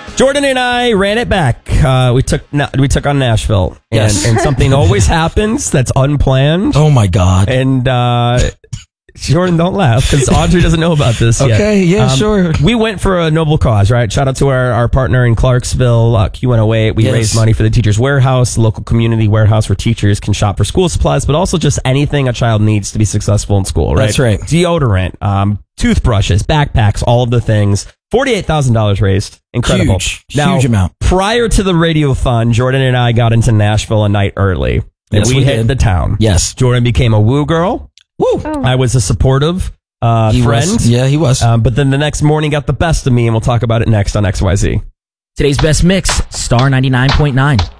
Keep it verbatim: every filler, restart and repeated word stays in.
Jordan and I ran it back. Uh, we took we took on Nashville, and, Yes. and something always happens that's unplanned. Oh my God! And uh, Jordan, don't laugh because Audrey doesn't know about this yet. Okay, yeah, sure. We went for a noble cause, right? Shout out to our, our partner in Clarksville, uh, Q one oh eight. We Yes. raised money for the Teachers Warehouse, local community warehouse where teachers can shop for school supplies, but also just anything a child needs to be successful in school, right? That's right. Deodorant, um, toothbrushes, backpacks, all of the things. forty-eight thousand dollars raised. Incredible. Huge, now, huge amount. Prior to the Radiothon, Jordan and I got into Nashville a night early. And Yes, we, we hit did. the town. Yes. Jordan became a woo girl. Woo. Oh. I was a supportive uh, He friend. was. Yeah, he was. Um, but then the next morning got the best of me, and we'll talk about it next on X Y Z. Today's best mix, Star ninety-nine point nine.